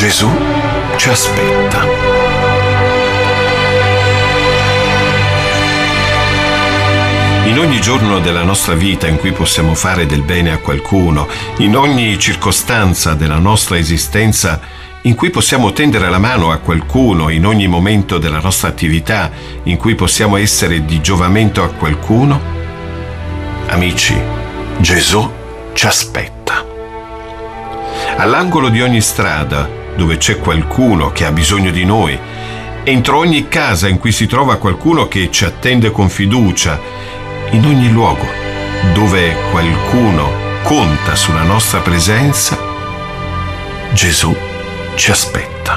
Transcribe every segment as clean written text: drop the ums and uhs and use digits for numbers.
Gesù ci aspetta. In ogni giorno della nostra vita in cui possiamo fare del bene a qualcuno, in ogni circostanza della nostra esistenza in cui possiamo tendere la mano a qualcuno, in ogni momento della nostra attività in cui possiamo essere di giovamento a qualcuno, amici, Gesù ci aspetta. All'angolo di ogni strada dove c'è qualcuno che ha bisogno di noi, entro ogni casa in cui si trova qualcuno che ci attende con fiducia, in ogni luogo dove qualcuno conta sulla nostra presenza, Gesù ci aspetta.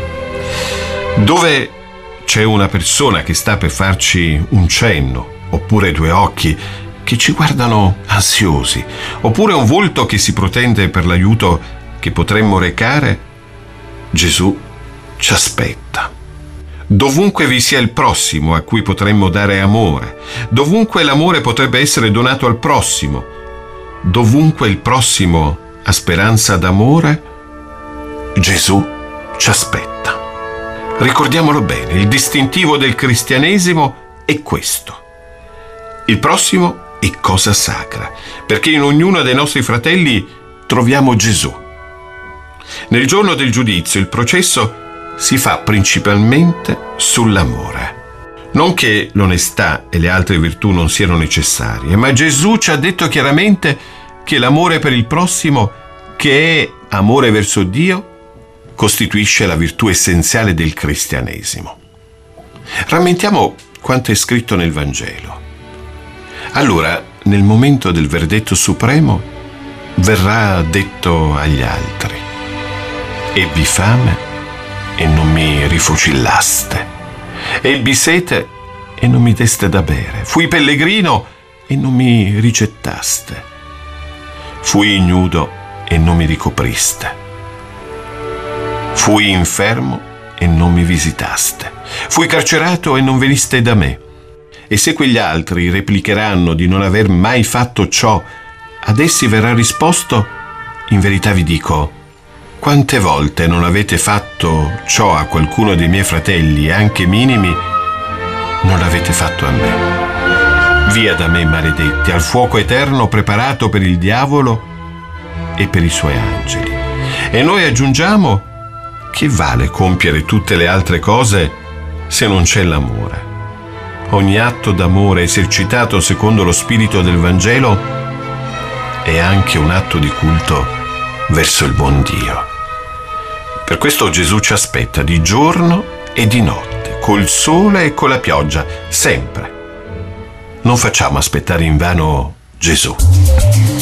Dove c'è una persona che sta per farci un cenno, oppure due occhi che ci guardano ansiosi, oppure un volto che si protende per l'aiuto che potremmo recare, Gesù ci aspetta. Dovunque vi sia il prossimo a cui potremmo dare amore, dovunque l'amore potrebbe essere donato al prossimo, dovunque il prossimo ha speranza d'amore, Gesù ci aspetta. Ricordiamolo bene, il distintivo del cristianesimo è questo. Il prossimo è cosa sacra, perché in ognuno dei nostri fratelli troviamo Gesù. Nel giorno del giudizio il processo si fa principalmente sull'amore. Non che l'onestà e le altre virtù non siano necessarie, ma Gesù ci ha detto chiaramente che l'amore per il prossimo, che è amore verso Dio, costituisce la virtù essenziale del cristianesimo. Rammentiamo quanto è scritto nel Vangelo. Allora, nel momento del verdetto supremo, verrà detto agli altri: ebbi fame e non mi rifocillaste, ebbi sete e non mi deste da bere, fui pellegrino e non mi ricettaste, fui ignudo e non mi ricopriste, fui infermo e non mi visitaste, fui carcerato e non veniste da me. E se quegli altri replicheranno di non aver mai fatto ciò, ad essi verrà risposto: in verità vi dico, quante volte non avete fatto ciò a qualcuno dei miei fratelli, anche minimi, non l'avete fatto a me. Via da me, maledetti, al fuoco eterno preparato per il diavolo e per i suoi angeli. E noi aggiungiamo: che vale compiere tutte le altre cose se non c'è l'amore? Ogni atto d'amore esercitato secondo lo spirito del Vangelo è anche un atto di culto verso il buon Dio. Per questo Gesù ci aspetta di giorno e di notte, col sole e con la pioggia, sempre. Non facciamo aspettare invano Gesù.